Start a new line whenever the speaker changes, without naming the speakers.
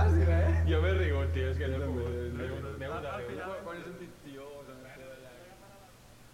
fàcil, eh?
Jo m'he rigut, tio, és que no he pogut.